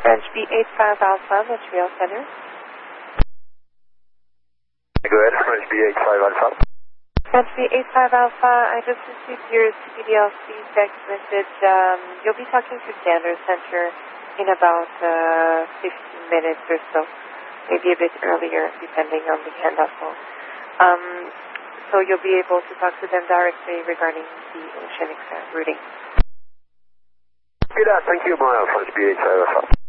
French B85 Alpha, Montreal Center. Go ahead, French B85 Alpha. French B85 Alpha, I just received your CPDLC text message. You'll be talking to Gander Center in about 15 minutes or so, maybe a bit earlier, depending on the handoff phone. So you'll be able to talk to them directly regarding the oceanic routing. Thank you, French B85 Alpha.